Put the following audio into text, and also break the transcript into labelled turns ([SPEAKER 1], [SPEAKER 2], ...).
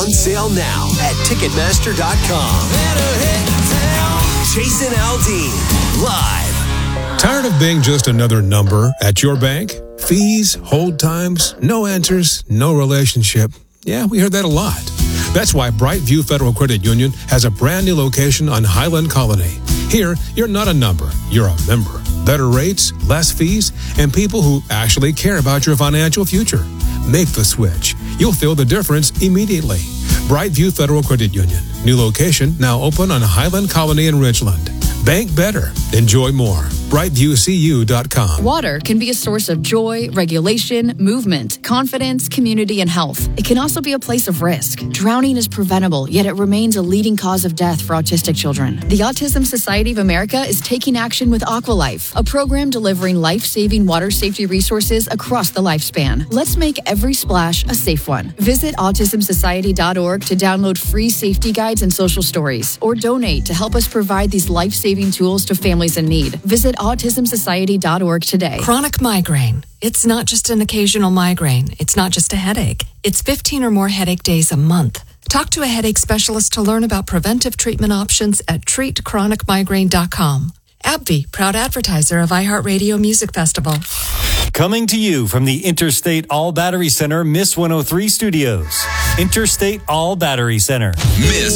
[SPEAKER 1] On sale now at Ticketmaster.com. Jason Aldean, live.
[SPEAKER 2] Tired of being just another number at your bank? Fees, hold times, no answers, no relationship. Yeah, we hear that a lot. That's why Brightview Federal Credit Union has a brand new location on Highland Colony. Here, you're not a number, you're a member. Better rates, less fees, and people who actually care about your financial future. Make the switch. You'll feel the difference immediately. Brightview Federal Credit Union. New location now open on Highland Colony in Ridgeland. Bank better. Enjoy more. BrightviewCU.com.
[SPEAKER 3] Water can be a source of joy, regulation, movement, confidence, community, and health. It can also be a place of risk. Drowning is preventable, yet it remains a leading cause of death for autistic children. The Autism Society of America is taking action with Aqualife, a program delivering life-saving water safety resources across the lifespan. Let's make every splash a safe one. Visit autismsociety.org to download free safety guides and social stories, or donate to help us provide these life-saving tools to families in need. Visit autismsociety.org today.
[SPEAKER 4] Chronic migraine. It's not just an occasional migraine. It's not just a headache. It's 15 or more headache days a month. Talk to a headache specialist to learn about preventive treatment options at treatchronicmigraine.com. AbbVie, proud advertiser of iHeartRadio Music Festival.
[SPEAKER 5] Coming to you from the Interstate All Battery Center, Miss 103 Studios. Interstate All Battery Center.
[SPEAKER 1] Miss